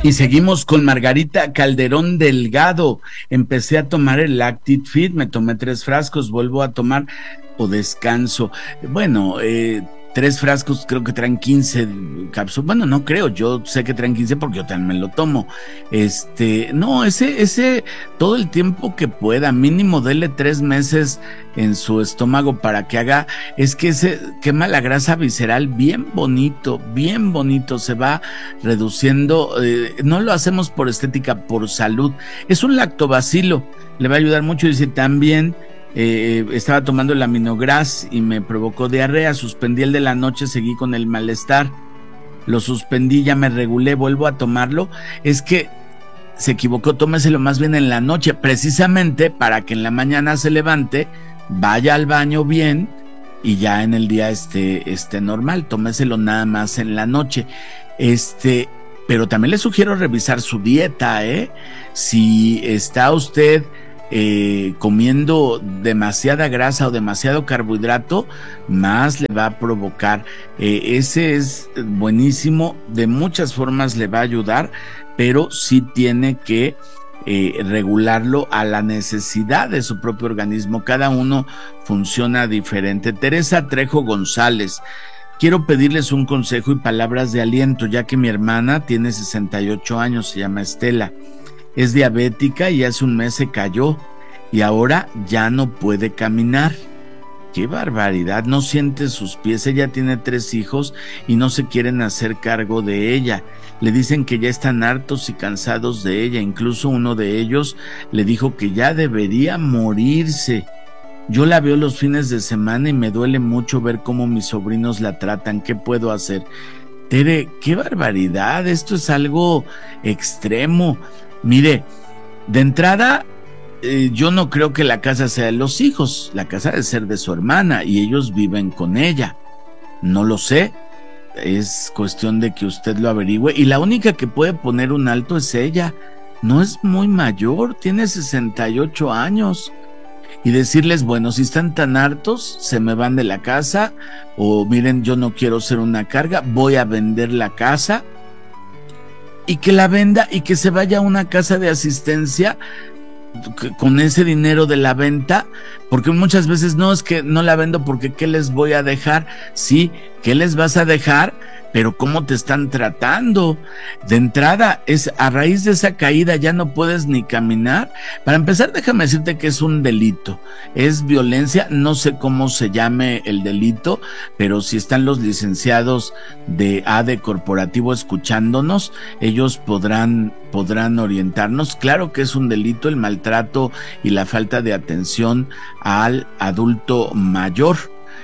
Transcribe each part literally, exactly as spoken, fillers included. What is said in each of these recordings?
Y seguimos con Margarita Calderón Delgado. Empecé a tomar el Active Fit, me tomé tres frascos, vuelvo a tomar o descanso. Bueno, eh, tres frascos creo que traen quince cápsulas. Bueno, no creo, yo sé que traen quince porque yo también me lo tomo. Este, no, ese, ese, todo el tiempo que pueda, mínimo dele tres meses en su estómago para que haga, es que se quema la grasa visceral bien bonito, bien bonito, se va reduciendo, eh, no lo hacemos por estética, por salud. Es un lactobacilo, le va a ayudar mucho. Dice también, eh, estaba tomando el aminogras y me provocó diarrea, suspendí el de la noche, seguí con el malestar, lo suspendí, ya me regulé, vuelvo a tomarlo. Es que se equivocó, tómeselo más bien en la noche, precisamente para que en la mañana se levante, vaya al baño bien y ya en el día esté, esté normal. Tómeselo nada más en la noche. Este, pero también le sugiero revisar su dieta, ¿eh? Si está usted eh, comiendo demasiada grasa o demasiado carbohidrato, más le va a provocar. Eh, ese es buenísimo, de muchas formas le va a ayudar, pero sí tiene que Eh, regularlo a la necesidad de su propio organismo. Cada uno funciona diferente. Teresa Trejo González, quiero pedirles un consejo y palabras de aliento, ya que mi hermana tiene sesenta y ocho años, se llama Estela, es diabética y hace un mes se cayó y ahora ya no puede caminar. ¡Qué barbaridad! No siente sus pies. Ella tiene tres hijos y no se quieren hacer cargo de ella. Le dicen que ya están hartos y cansados de ella. Incluso uno de ellos le dijo que ya debería morirse. Yo la veo los fines de semana y me duele mucho ver cómo mis sobrinos la tratan. ¿Qué puedo hacer? Tere, qué barbaridad. Esto es algo extremo. Mire, de entrada, Eh, yo no creo que la casa sea de los hijos, la casa debe ser de su hermana y ellos viven con ella. No lo sé, es cuestión de que usted lo averigüe, y la única que puede poner un alto es ella. No es muy mayor, tiene sesenta y ocho años. Y decirles, bueno, si están tan hartos, se me van de la casa, o miren, yo no quiero ser una carga, voy a vender la casa, y que la venda y que se vaya a una casa de asistencia con ese dinero de la venta, porque muchas veces no, es que no la vendo porque ¿qué les voy a dejar? Sí, ¿qué les vas a dejar? Pero ¿cómo te están tratando? De entrada, es a raíz de esa caída ya no puedes ni caminar. Para empezar, déjame decirte que es un delito, es violencia, no sé cómo se llame el delito, pero si están los licenciados de A D E Corporativo escuchándonos, ellos podrán, podrán orientarnos. Claro que es un delito el maltrato y la falta de atención al adulto mayor.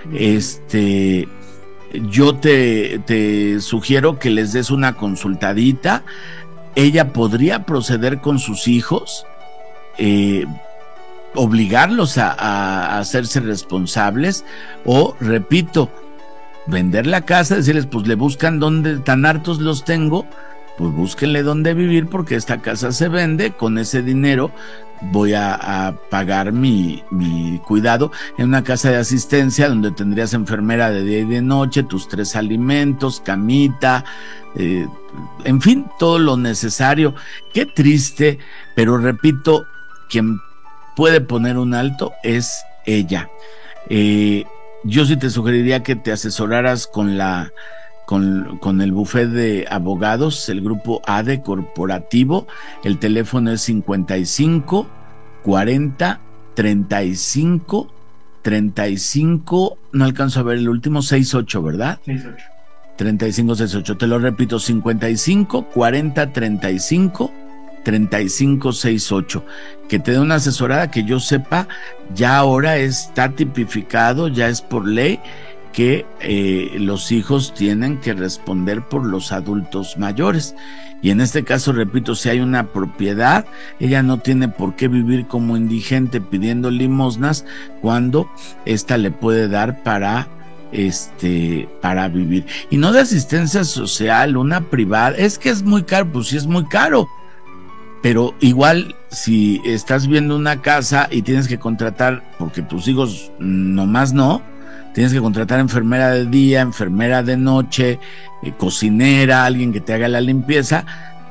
Este... Yo te, te sugiero que les des una consultadita. Ella podría proceder con sus hijos, eh, obligarlos a, a hacerse responsables, o, repito, vender la casa, decirles, pues le buscan dónde, tan hartos los tengo, pues búsquenle dónde vivir porque esta casa se vende, con ese dinero voy a, a pagar mi, mi cuidado en una casa de asistencia donde tendrías enfermera de día y de noche, tus tres alimentos, camita, eh, en fin, todo lo necesario. Qué triste, pero repito, quien puede poner un alto es ella. Eh, yo sí te sugeriría que te asesoraras con la Con, con el bufete de abogados, el grupo A D E Corporativo. El teléfono es cincuenta y cinco, cuarenta, treinta y cinco, treinta y cinco, no alcanzo a ver el último, sesenta y ocho, ¿verdad? sesenta y ocho. treinta y cinco, sesenta y ocho, te lo repito, cincuenta y cinco, cuarenta, treinta y cinco, treinta y cinco, sesenta y ocho. Que te dé una asesorada, que yo sepa, ya ahora está tipificado, ya es por ley, que eh, los hijos tienen que responder por los adultos mayores. Y en este caso, repito, si hay una propiedad, ella no tiene por qué vivir como indigente pidiendo limosnas cuando ésta le puede dar para, este, para vivir. Y no de asistencia social, una privada. Es que es muy caro, pues sí es muy caro. Pero igual, si estás viendo una casa y tienes que contratar, porque tus hijos nomás no, tienes que contratar enfermera de día, enfermera de noche, eh, cocinera, alguien que te haga la limpieza,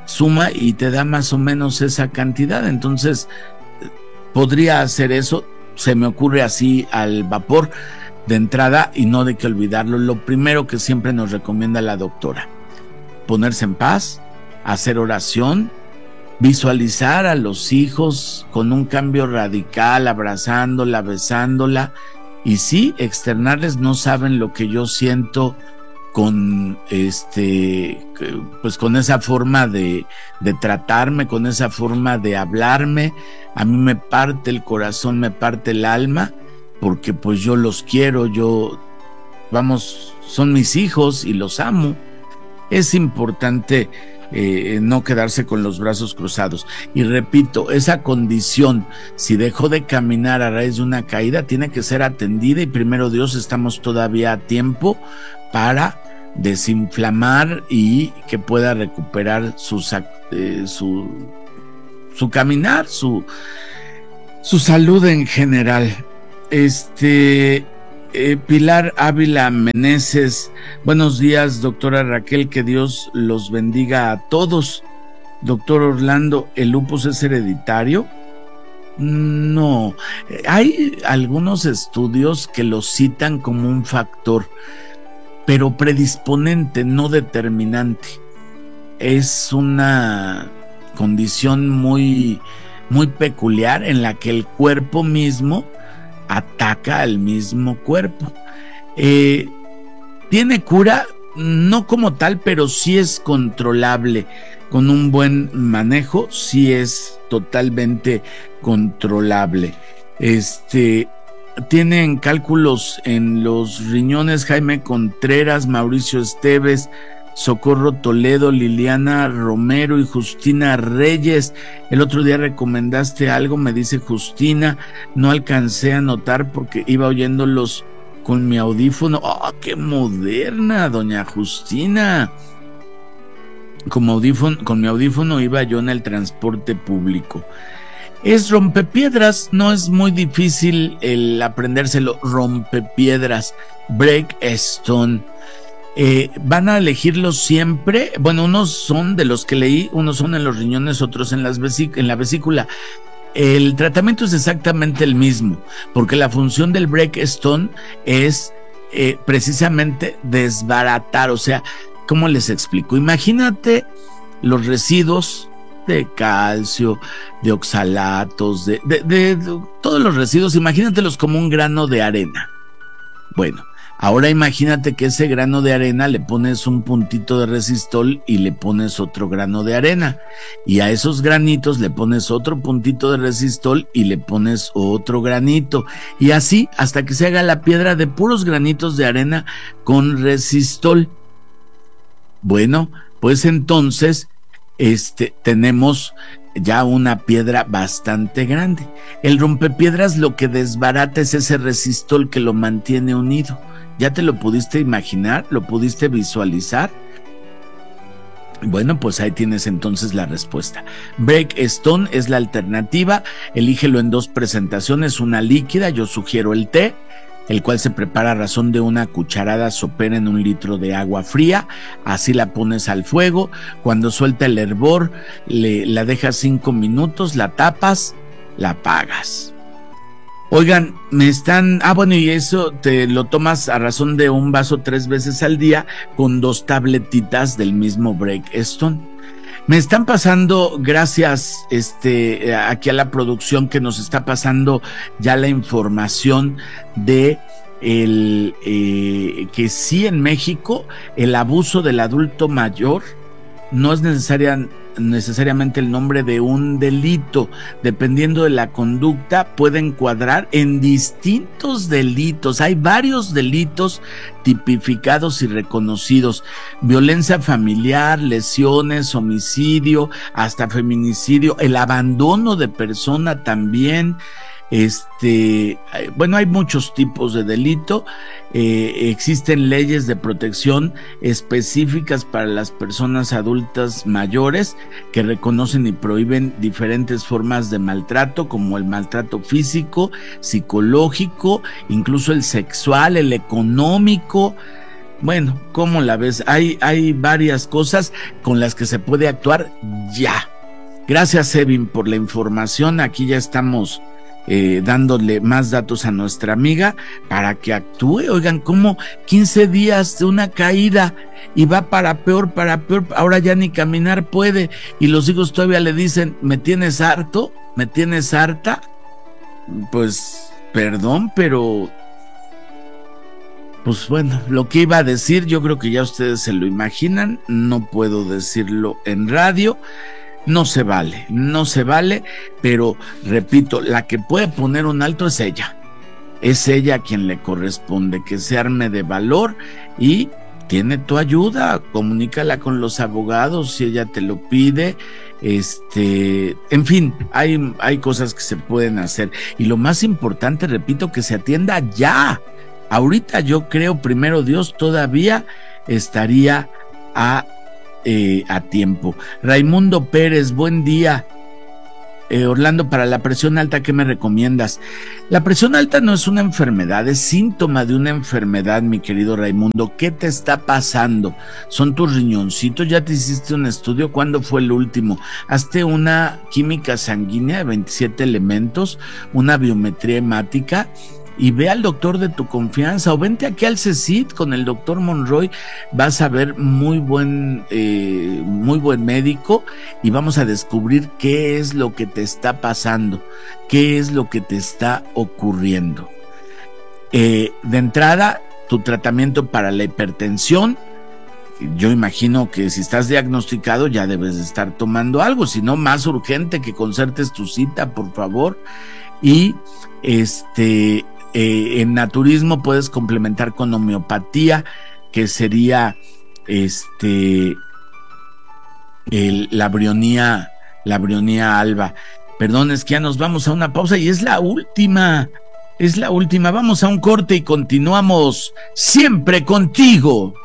suma y te da más o menos esa cantidad. Entonces, podría hacer eso, se me ocurre así al vapor de entrada y no de que olvidarlo. Lo primero que siempre nos recomienda la doctora: ponerse en paz, hacer oración, visualizar a los hijos con un cambio radical, abrazándola, besándola, y sí, externarles: no saben lo que yo siento con este, pues con esa forma de, de tratarme, con esa forma de hablarme. A mí me parte el corazón, me parte el alma, porque pues yo los quiero, yo, vamos, son mis hijos y los amo. Es importante eh, no quedarse con los brazos cruzados. Y repito, esa condición, si dejó de caminar a raíz de una caída, tiene que ser atendida, y primero Dios, estamos todavía a tiempo para desinflamar y que pueda recuperar sus, eh, su, su caminar, su, su salud en general. Este... Eh, Pilar Ávila Meneses, buenos días, doctora Raquel, que Dios los bendiga a todos. Doctor Orlando, ¿el lupus es hereditario? No, hay algunos estudios que lo citan como un factor, pero predisponente, no determinante. Es una condición muy, muy peculiar en la que el cuerpo mismo ataca al mismo cuerpo. Eh, ¿Tiene cura? No como tal, pero sí es controlable. Con un buen manejo, sí es totalmente controlable. Este, tienen cálculos en los riñones Jaime Contreras, Mauricio Esteves, Socorro Toledo, Liliana Romero y Justina Reyes. El otro día recomendaste algo, me dice Justina, no alcancé a notar porque iba oyéndolos con mi audífono. ¡Oh, qué moderna, doña Justina! Como audífono, con mi audífono iba yo en el transporte público. Es rompepiedras, no es muy difícil el aprendérselo. Rompepiedras, break stone. Eh, van a elegirlos siempre. Bueno, unos son de los que leí, unos son en los riñones, otros en, las vesic- en la vesícula. El tratamiento es exactamente el mismo, porque la función del break stone es eh, precisamente desbaratar. O sea, ¿cómo les explico? Imagínate los residuos de calcio, de oxalatos, de, de, de, de todos los residuos, imagínatelos como un grano de arena. Bueno, ahora imagínate que ese grano de arena le pones un puntito de resistol y le pones otro grano de arena, y a esos granitos le pones otro puntito de resistol y le pones otro granito, y así hasta que se haga la piedra de puros granitos de arena con resistol. Bueno, pues entonces este, tenemos ya una piedra bastante grande. El rompepiedras lo que desbarata es ese resistol que lo mantiene unido. ¿Ya te lo pudiste imaginar? ¿Lo pudiste visualizar? Bueno, pues ahí tienes entonces la respuesta. Break Stone es la alternativa. Elígelo en dos presentaciones, una líquida, yo sugiero el té, el cual se prepara a razón de una cucharada sopera en un litro de agua fría. Así la pones al fuego. Cuando suelta el hervor, le, la dejas cinco minutos, la tapas, la apagas. Oigan, me están... Ah, bueno, y eso te lo tomas a razón de un vaso tres veces al día con dos tabletitas del mismo Break Stone. Me están pasando, gracias este, aquí a la producción que nos está pasando ya la información de el, eh, que sí, en México el abuso del adulto mayor no es necesaria, necesariamente el nombre de un delito. Dependiendo de la conducta, puede encuadrar en distintos delitos. Hay varios delitos tipificados y reconocidos: violencia familiar, lesiones, homicidio, hasta feminicidio, el abandono de persona también. Este, bueno, hay muchos tipos de delito. Eh, existen leyes de protección específicas para las personas adultas mayores que reconocen y prohíben diferentes formas de maltrato, como el maltrato físico, psicológico, incluso el sexual, el económico. Bueno, ¿cómo la ves? Hay, hay varias cosas con las que se puede actuar ya. Gracias, Evin, por la información. Aquí ya estamos eh, dándole más datos a nuestra amiga para que actúe. Oigan, ¿cómo quince días de una caída y va para peor, para peor? Ahora ya ni caminar puede y los hijos todavía le dicen, ¿me tienes harto? ¿Me tienes harta? Pues, perdón, pero... Pues bueno, lo que iba a decir, yo creo que ya ustedes se lo imaginan, no puedo decirlo en radio, no se vale, no se vale, pero repito, la que puede poner un alto es ella, es ella a quien le corresponde que se arme de valor y tiene tu ayuda, comunícala con los abogados si ella te lo pide, este, en fin, hay, hay cosas que se pueden hacer y lo más importante, repito, que se atienda ya. Ahorita yo creo, primero Dios, todavía estaría a, eh, a tiempo. Raimundo Pérez, buen día. Eh, Orlando, para la presión alta, ¿qué me recomiendas? La presión alta no es una enfermedad, es síntoma de una enfermedad, mi querido Raimundo. ¿Qué te está pasando? ¿Son tus riñoncitos? ¿Ya te hiciste un estudio? ¿Cuándo fue el último? Hazte una química sanguínea de veintisiete elementos, una biometría hemática, y ve al doctor de tu confianza o vente aquí al CECIT con el doctor Monroy, vas a ver muy buen, eh, muy buen médico y vamos a descubrir qué es lo que te está pasando, qué es lo que te está ocurriendo. Eh, de entrada, tu tratamiento para la hipertensión, yo imagino que si estás diagnosticado ya debes de estar tomando algo, si no, más urgente que concertes tu cita, por favor. Y este... Eh, en naturismo puedes complementar con homeopatía, que sería este el, la brionía, la brionía alba. Perdón, es que ya nos vamos a una pausa y es la última, es la última. Vamos a un corte y continuamos siempre contigo.